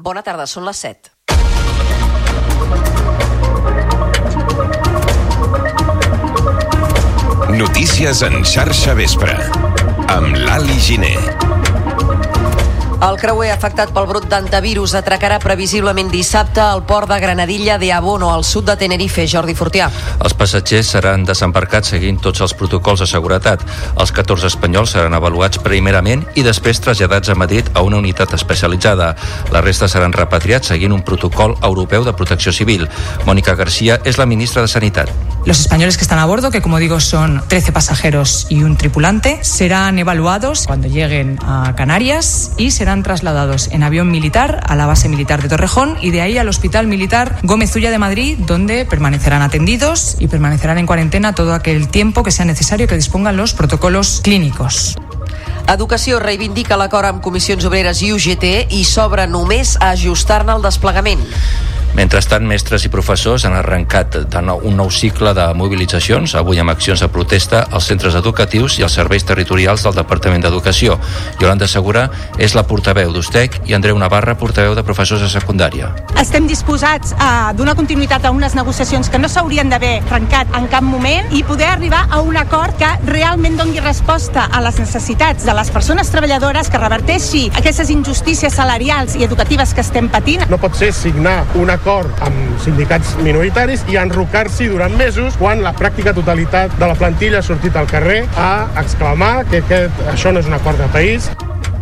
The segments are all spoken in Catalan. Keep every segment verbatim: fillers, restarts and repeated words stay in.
Bona tarda, són les set. Notícies en xarxa vespre, amb l'Ali Giner. El creuer afectat pel brot d'antivirus atracarà previsiblement dissabte al port de Granadilla de Abono, al sud de Tenerife. Jordi Fortià. Els passatgers seran desembarcats seguint tots els protocols de seguretat. Els catorze espanyols seran avaluats primerament i després traslladats a Madrid a una unitat especialitzada. La resta seran repatriats seguint un protocol europeu de protecció civil. Mónica García és la ministra de Sanitat. Los españoles que están a bordo, que como digo son trece pasajeros y un tripulante, serán evaluados cuando lleguen a Canarias y serán trasladados en avión militar a la base militar de Torrejón y de ahí al Hospital Militar Gómez Ulla de Madrid, donde permanecerán atendidos y permanecerán en cuarentena todo aquel tiempo que sea necesario que dispongan los protocolos clínicos. Educació reivindica l'acord amb Comissions Obreres i U G T i s'obre només a ajustar-ne el desplegament. Mentrestant, mestres i professors han arrencat de nou un nou cicle de mobilitzacions, avui amb accions de protesta als centres educatius i als serveis territorials del Departament d'Educació. Yolanda Segura és la portaveu d'U S T E C i Andreu Navarra, portaveu de professors de secundària. Estem disposats a donar continuïtat a unes negociacions que no s'haurien d'haver arrencat en cap moment i poder arribar a un acord que realment doni resposta a les necessitats de les persones treballadores, que reverteixi aquestes injustícies salarials i educatives que estem patint. No pot ser signar un acord amb sindicats minoritaris i enrocar-s'hi durant mesos quan la pràctica totalitat de la plantilla ha sortit al carrer a exclamar que aquest, això no és un acord de país.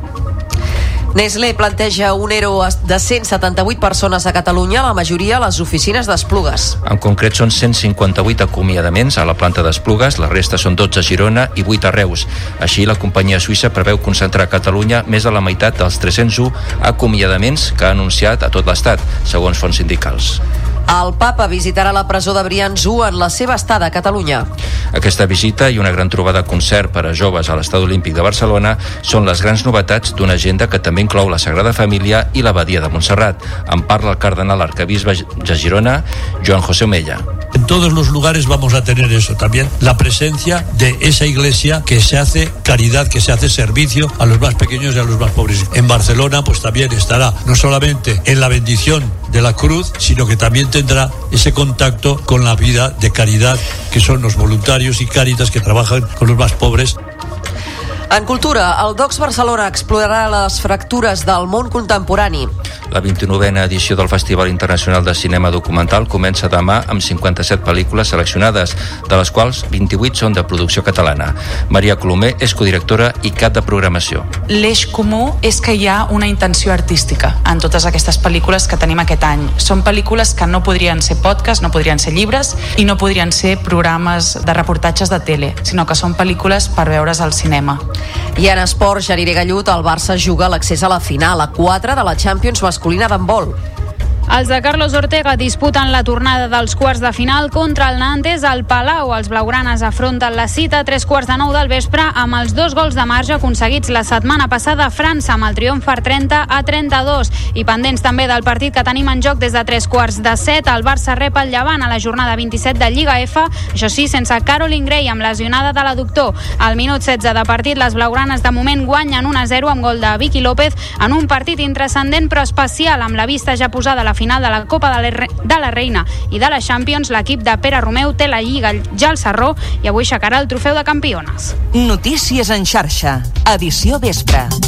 Nestlé planteja un ERO de cent setanta-vuit persones a Catalunya, la majoria a les oficines d'Esplugues. En concret són cent cinquanta-vuit acomiadaments a la planta d'Esplugues, la resta són dotze a Girona i vuit a Reus. Així, la companyia suïssa preveu concentrar a Catalunya més de la meitat dels tres-cents u acomiadaments que ha anunciat a tot l'Estat, segons fonts sindicals. El papa visitarà la presó de Brians u en la seva estada a Catalunya. Aquesta visita i una gran trobada concert per a joves a l'Estadi Olímpic de Barcelona són les grans novetats d'una agenda que també inclou la Sagrada Família i l'Abadia de Montserrat. En parla el cardenal arcabisbe de Girona, Joan José Omella. En todos los lugares vamos a tener eso también, la presencia de esa iglesia que se hace caridad, que se hace servicio a los más pequeños y a los más pobres. En Barcelona pues también estará no solamente en la bendición de la cruz, sino que también tendrá ese contacto con la vida de caridad que son los voluntarios y Càritas que trabajan con los más pobres. En cultura, el Docs Barcelona explorarà les fractures del món contemporani. La vint-i-novena edició del Festival Internacional de Cinema Documental comença demà amb cinquanta-set pel·lícules seleccionades, de les quals vint-i-vuit són de producció catalana. Maria Colomer és codirectora i cap de programació. L'eix comú és que hi ha una intenció artística en totes aquestes pel·lícules que tenim aquest any. Són pel·lícules que no podrien ser podcast, no podrien ser llibres i no podrien ser programes de reportatges de tele, sinó que són pel·lícules per veure's al cinema. I en esport, Janire Gallut, el Barça juga l'accés a la final, a quatre de la Champions masculina d'handbol. Els de Carlos Ortega disputen la tornada dels quarts de final contra el Nantes al Palau. Els blaugranes afronten la cita a tres quarts de nou del vespre amb els dos gols de marge aconseguits la setmana passada a França amb el triomf per trenta a trenta-dos. I pendents també del partit que tenim en joc des de tres quarts de set, el Barça rep el Llevant a la jornada vint-i-set de Lliga F, això sí, sense Caroline Gray, amb lesionada de l'adductor. Al minut setze de partit, les blaugranes de moment guanyen un a zero amb gol de Vicky López en un partit intranscendent però especial, amb la vista ja posada a la final de la Copa de la, de la Reina i de la Champions. L'equip de Pere Romeu té la Lliga ja al Sarró i avui aixecarà el trofeu de campiones. Notícies en xarxa, edició vespre.